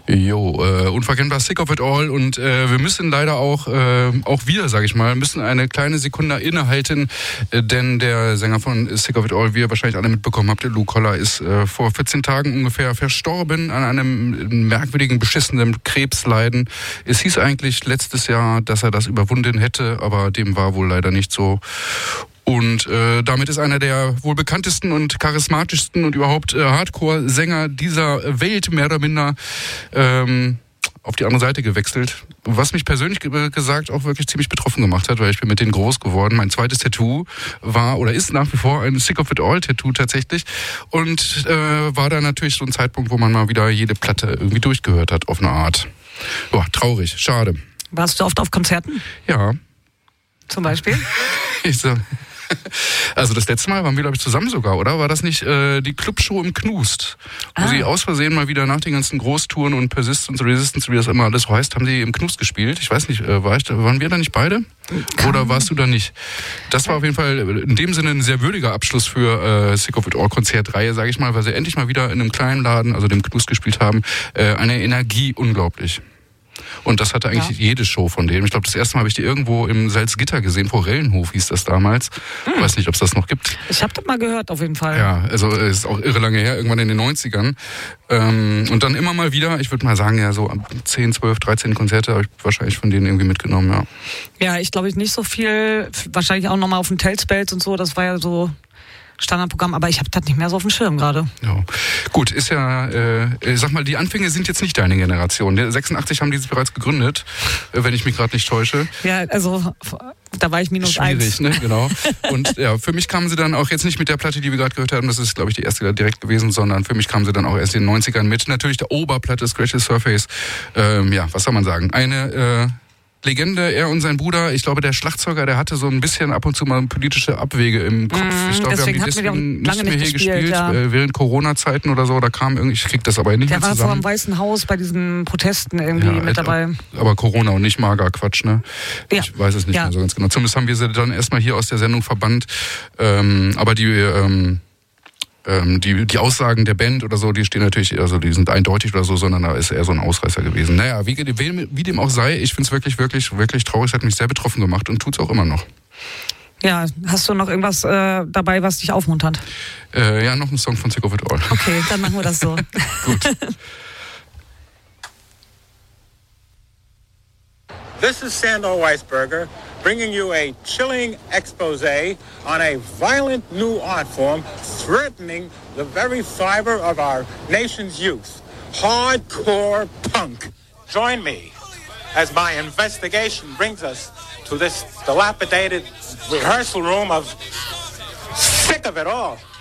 Unverkennbar Sick of It All und wir müssen leider auch wir, sage ich mal, müssen eine kleine Sekunde innehalten, denn der Sänger von Sick of It All, wie ihr wahrscheinlich alle mitbekommen habt, Lou Koller, ist vor 14 Tagen ungefähr verstorben an einem merkwürdigen, beschissenen Krebsleiden. Es hieß eigentlich letztes Jahr, dass er das überwunden hätte, aber dem war wohl leider nicht so. Und damit ist einer der wohl bekanntesten und charismatischsten und überhaupt Hardcore-Sänger dieser Welt mehr oder minder auf die andere Seite gewechselt. Was mich persönlich gesagt auch wirklich ziemlich betroffen gemacht hat, weil ich bin mit denen groß geworden. Mein zweites Tattoo war oder ist nach wie vor ein Sick of It All Tattoo tatsächlich. Und war da natürlich so ein Zeitpunkt, wo man mal wieder jede Platte irgendwie durchgehört hat auf eine Art. Boah, traurig, schade. Warst du oft auf Konzerten? Ja. Zum Beispiel? Also das letzte Mal waren wir, glaube ich, zusammen sogar, oder? War das nicht die Clubshow im Knust? Wo sie aus Versehen mal wieder nach den ganzen Großtouren und Persistence, Resistance, wie das immer alles heißt, haben sie im Knust gespielt. Ich weiß nicht, waren wir da nicht beide? Oder warst du da nicht? Das war auf jeden Fall in dem Sinne ein sehr würdiger Abschluss für Sick of It All Konzertreihe, sage ich mal, weil sie endlich mal wieder in einem kleinen Laden, also dem Knust gespielt haben. Eine Energie unglaublich. Und das hatte eigentlich jede Show von denen. Ich glaube, das erste Mal habe ich die irgendwo im Salzgitter gesehen, Forellenhof hieß das damals. Ich weiß nicht, ob es das noch gibt. Ich habe das mal gehört, auf jeden Fall. Ja, also es ist auch irre lange her, irgendwann in den 90ern. Und dann immer mal wieder, ich würde mal sagen, ja so 10, 12, 13 Konzerte habe ich wahrscheinlich von denen irgendwie mitgenommen, ja. Ja, ich glaube nicht so viel, wahrscheinlich auch nochmal auf dem Tellspelz und so, das war ja so Standardprogramm, aber ich habe das nicht mehr so auf dem Schirm gerade. Ja. Gut, ist ja, sag mal, die Anfänge sind jetzt nicht deine Generation. 86 haben die sich bereits gegründet, wenn ich mich gerade nicht täusche. Ja, also da war ich -1. Schwierig, ne? Genau. Und ja, für mich kamen sie dann auch jetzt nicht mit der Platte, die wir gerade gehört haben, das ist, glaube ich, die erste direkt gewesen, sondern für mich kamen sie dann auch erst in den 90ern mit. Natürlich der Oberplatte, Scratch the Surface. Ja, was soll man sagen? Eine Legende, er und sein Bruder, ich glaube, der Schlagzeuger, der hatte so ein bisschen ab und zu mal politische Abwege im Kopf. Ich glaube, wir haben die deswegen nicht mehr hier gespielt, während Corona-Zeiten oder so, da kam irgendwie, ich krieg das aber nicht mehr zusammen. Der war vor dem Weißen Haus bei diesen Protesten irgendwie mit dabei. Aber Corona und nicht Mager-Quatsch, ne? Ja. Ich weiß es nicht mehr so ganz genau. Zumindest haben wir sie dann erstmal hier aus der Sendung verbannt. Aber die Aussagen der Band oder so, die stehen natürlich, also die sind eindeutig oder so, sondern da ist eher so ein Ausreißer gewesen. Naja, wie dem auch sei, ich finde es wirklich, wirklich, wirklich traurig, es hat mich sehr betroffen gemacht und tut es auch immer noch. Ja, hast du noch irgendwas dabei, was dich aufmuntert? Ja, noch ein Song von Sick of It All. Okay, dann machen wir das so. Gut. This is Sandor Weisberger bringing you a chilling expose on a violent new art form threatening the very fiber of our nation's youth. Hardcore punk. Join me as my investigation brings us to this dilapidated rehearsal room of Sick of It All.